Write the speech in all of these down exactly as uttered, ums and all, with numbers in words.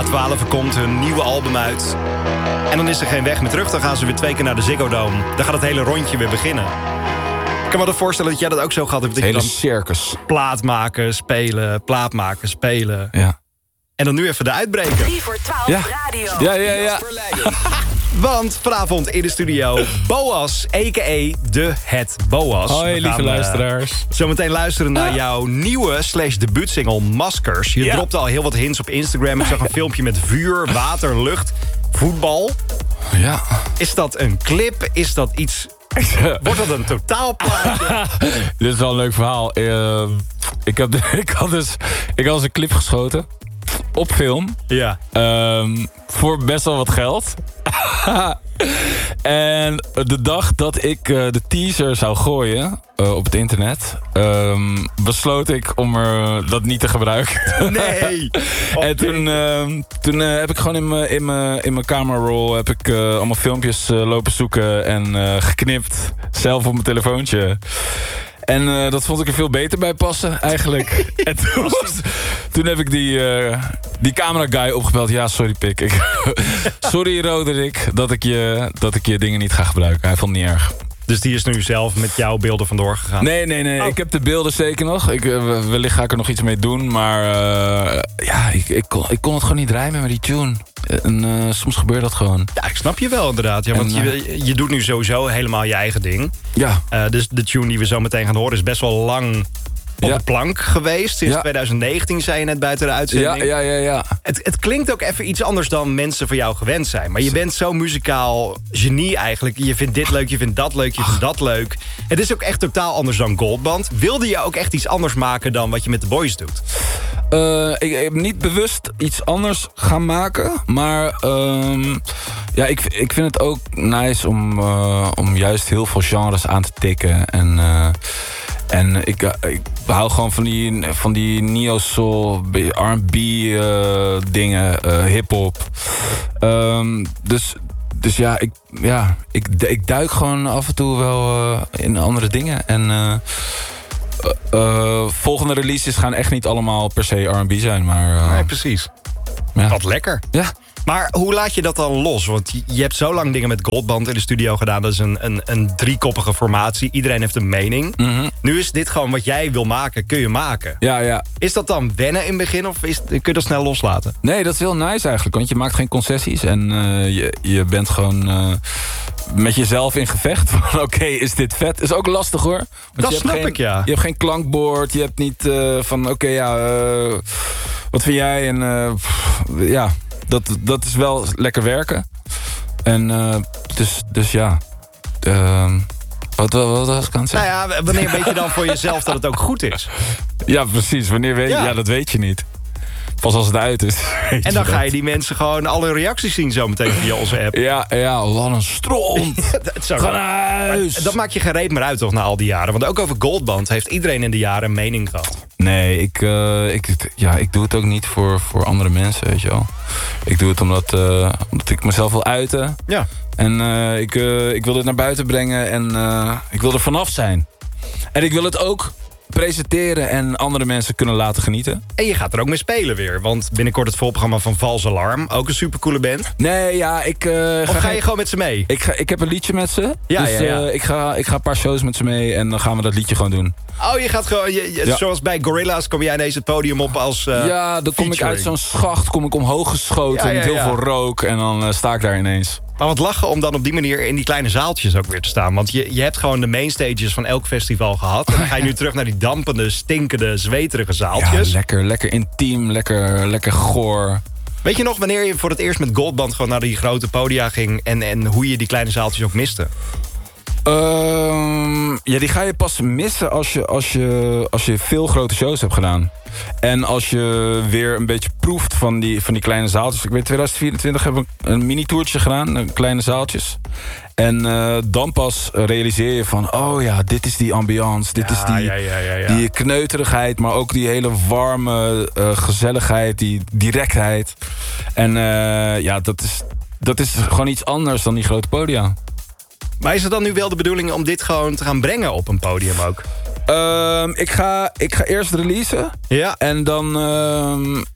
A twaalf komt hun nieuwe album uit. En dan is er geen weg meer terug. Dan gaan ze weer twee keer naar de Ziggo Dome. Dan gaat het hele rondje weer beginnen. Ik kan me wel voorstellen dat jij dat ook zo gehad hebt. Dat hele je dan circus. Plaat maken, spelen, plaat maken, spelen. Ja. En dan nu even de uitbreken. drie voor twaalf Ja. radio. Ja, ja, ja. Want vanavond in de studio Boas, a k a de Het Boas. Hoi, We lieve gaan, uh, luisteraars. Zometeen luisteren naar jouw nieuwe slash debuutsingle Maskers. Je Ja. dropte al heel wat hints op Instagram. Ik zag een filmpje met vuur, water, lucht, voetbal. Ja. Is dat een clip? Is dat iets... Wordt dat een totaalplaatje? Dit is wel een leuk verhaal. Uh, ik, heb, ik, had dus, ik had dus een clip geschoten. Op film. Ja. Um, voor best wel wat geld. En de dag dat ik uh, de teaser zou gooien uh, op het internet... Um, besloot ik om er dat niet te gebruiken. Nee! Oh, en toen, uh, toen uh, heb ik gewoon in mijn in mijn in mijn cameraroll heb ik uh, allemaal filmpjes uh, lopen zoeken en uh, geknipt. Zelf op mijn telefoontje. En uh, dat vond ik er veel beter bij passen, eigenlijk. En toen, was, toen heb ik die, uh, die camera guy opgebeld. Ja, sorry Pik. Ik, sorry Roderick dat ik, je, dat ik je dingen niet ga gebruiken. Hij vond het niet erg. Dus die is nu zelf met jouw beelden vandoor gegaan? Nee, nee, nee. Oh. Ik heb de beelden zeker nog. Ik, uh, wellicht ga ik er nog iets mee doen. Maar uh, ja, ik, ik, kon, ik kon het gewoon niet rijmen met die tune. En uh, soms gebeurt dat gewoon. Ja, ik snap je wel inderdaad. Ja, want en, uh, je, je doet nu sowieso helemaal je eigen ding. Ja. Uh, dus de tune die we zo meteen gaan horen is best wel lang op ja. de plank geweest. Sinds ja. twintig negentien zei je net buiten de uitzending. Ja, ja, ja, ja. Het, het klinkt ook even iets anders dan mensen van jou gewend zijn. Maar je bent zo muzikaal genie eigenlijk. Je vindt dit leuk, je vindt dat leuk, je vindt dat leuk. Het is ook echt totaal anders dan Goldband. Wilde je ook echt iets anders maken dan wat je met de boys doet? Uh, ik, ik heb niet bewust iets anders gaan maken. Maar um, ja, ik, ik vind het ook nice om, uh, om juist heel veel genres aan te tikken. En... Uh, En ik, ik hou gewoon van die, van die neo-soul, R en B uh, dingen, uh, hip-hop. Um, dus, dus ja, ik, ja ik, ik duik gewoon af en toe wel uh, in andere dingen. En uh, uh, uh, volgende releases gaan echt niet allemaal per se R en B zijn. Maar, uh, Nee, precies. Ja. Wat lekker. Ja. Maar hoe laat je dat dan los? Want je hebt zo lang dingen met Goldband in de studio gedaan. Dat is een, een, een driekoppige formatie. Iedereen heeft een mening. Mm-hmm. Nu is dit gewoon wat jij wil maken, kun je maken. Ja, ja. Is dat dan wennen in het begin of is, kun je dat snel loslaten? Nee, dat is heel nice eigenlijk. Want je maakt geen concessies. En uh, je, je bent gewoon uh, met jezelf in gevecht. Oké, okay, is dit vet? Is ook lastig hoor. Want dat je snap hebt geen, ik, ja. Je hebt geen klankbord. Je hebt niet uh, van oké, okay, ja, uh, wat vind jij? En uh, pff, ja... Dat, dat is wel lekker werken. En uh, dus, dus ja. Uh, wat, wat was ik aan het zeggen? Nou ja, wanneer weet je dan voor jezelf dat het ook goed is? Ja, precies. Wanneer weet je? Ja. ja, dat weet je niet. Pas als het uit is. En dan ga je die mensen gewoon alle reacties zien zo meteen via onze app. Ja, ja, wat een stront. Ga naar huis. Dat maakt je geen reet meer uit toch na al die jaren. Want ook over Goldband heeft iedereen in de jaren een mening gehad. Nee, ik, uh, ik, ja, ik doe het ook niet voor, voor andere mensen, weet je wel. Ik doe het omdat, uh, omdat ik mezelf wil uiten. Ja. En uh, ik, uh, ik wil dit naar buiten brengen en uh, ik wil er vanaf zijn. En ik wil het ook presenteren en andere mensen kunnen laten genieten. En je gaat er ook mee spelen weer. Want binnenkort het voorprogramma van Vals Alarm. Ook een supercoole band. Nee, ja, ik... Uh, of ga, ga je gewoon met ze mee? Ik, ga, ik heb een liedje met ze. Ja, dus ja, ja. Uh, ik, ga, ik ga een paar shows met ze mee en dan gaan we dat liedje gewoon doen. Oh, je gaat gewoon... Je, je, ja. Zoals bij Gorillaz kom jij ineens het podium op als uh, Ja, dan kom featuring. ik uit zo'n schacht, kom ik omhoog geschoten Ja, ja, met heel ja. veel rook en dan uh, sta ik daar ineens. Maar wat lachen om dan op die manier in die kleine zaaltjes ook weer te staan. Want je, je hebt gewoon de mainstages van elk festival gehad. En dan ga je nu terug naar die dampende, stinkende, zweterige zaaltjes. Ja, lekker, lekker intiem, lekker, lekker goor. Weet je nog wanneer je voor het eerst met Goldband gewoon naar die grote podia ging... en, en hoe je die kleine zaaltjes ook miste? Um, ja, die ga je pas missen als je, als, je, als je veel grote shows hebt gedaan. En als je weer een beetje proeft van die, van die kleine zaaltjes. Ik weet, twintig vierentwintig hebben we een mini-tourtje gedaan, kleine zaaltjes. En uh, dan pas realiseer je van, oh ja, dit is die ambiance. Dit Ja, is die, ja, ja, ja, ja. die kneuterigheid, maar ook die hele warme uh, gezelligheid, die directheid. En uh, ja, dat is, dat is gewoon iets anders dan die grote podia. Maar is het dan nu wel de bedoeling om dit gewoon te gaan brengen op een podium ook? Um, ik, ga, ik ga eerst releasen. Ja. En dan... Um,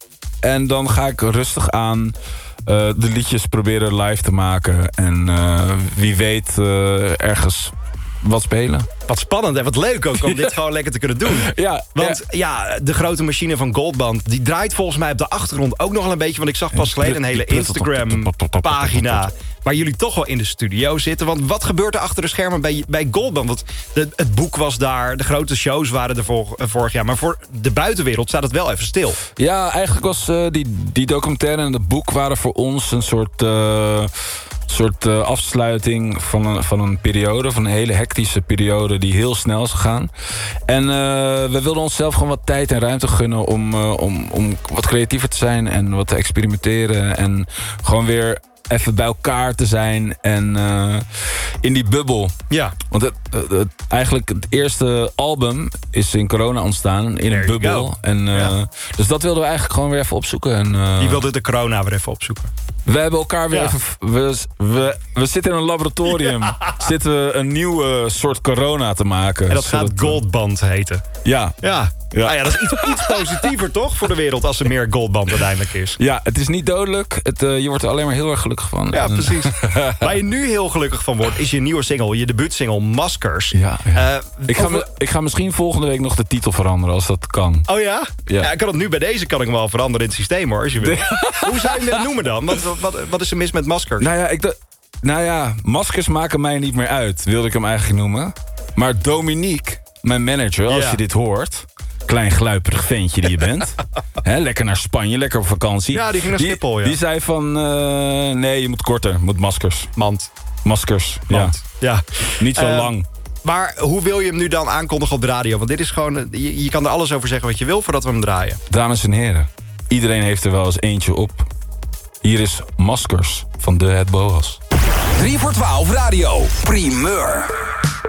en dan ga ik rustig aan uh, de liedjes proberen live te maken. En uh, wie weet uh, ergens wat spelen. Wat spannend en wat leuk ook om dit gewoon lekker te kunnen doen. Ja, want ja. ja, de grote machine van Goldband... die draait volgens mij op de achtergrond ook nog wel een beetje... want ik zag pas geleden een hele Instagram-pagina... waar jullie toch wel in de studio zitten. Want wat gebeurt er achter de schermen bij, bij Goldband? Want de, het boek was daar, de grote shows waren er vor, vorig jaar... maar voor de buitenwereld staat het wel even stil. Ja, eigenlijk was uh, die, die documentaire en het boek... waren voor ons een soort... Uh, soort uh, afsluiting van een, van een periode, van een hele hectische periode die heel snel is gegaan. En uh, we wilden onszelf gewoon wat tijd en ruimte gunnen om, uh, om, om wat creatiever te zijn en wat te experimenteren en gewoon weer even bij elkaar te zijn en uh, in die bubbel. Ja. Want het, het, eigenlijk het eerste album is in corona ontstaan, in een bubbel. En, uh, ja. Dus dat wilden we eigenlijk gewoon weer even opzoeken. En, uh, Je wilde de corona weer even opzoeken. We hebben elkaar weer ja. even... We, we, we zitten in een laboratorium. Ja. Zitten we een nieuwe soort corona te maken. En dat gaat Goldband heten. Ja. Ja. Ja. Ah ja, dat is iets, iets positiever toch voor de wereld als er meer Goldband uiteindelijk is. Ja, het is niet dodelijk. Het, uh, je wordt er alleen maar heel erg gelukkig van. Ja, precies. Waar je nu heel gelukkig van wordt is je nieuwe single, je debuutsingle Maskers. Ja, ja. Uh, ik, ga over... me, ik ga misschien volgende week nog de titel veranderen als dat kan. Oh ja? Ja, ja ik kan het nu bij deze kan ik hem wel veranderen in het systeem hoor, als je wil. De... Hoe zou je het noemen dan? Wat, wat, wat is er mis met Maskers? Nou ja, ik de... nou ja, Maskers maken mij niet meer uit, wilde ik hem eigenlijk noemen. Maar Dominique, mijn manager, als ja. je dit hoort... klein gluiperig ventje die je bent. He, lekker naar Spanje, lekker op vakantie. Ja, die ging naar Schiphol, ja. Die zei van, uh, nee, je moet korter, je moet maskers. Mand. Maskers, Mand. Ja. ja. Niet zo uh, lang. Maar hoe wil je hem nu dan aankondigen op de radio? Want dit is gewoon, je, je kan er alles over zeggen wat je wil voordat we hem draaien. Dames en heren, iedereen heeft er wel eens eentje op. Hier is Maskers van de Het Boas. drie voor twaalf Radio, primeur.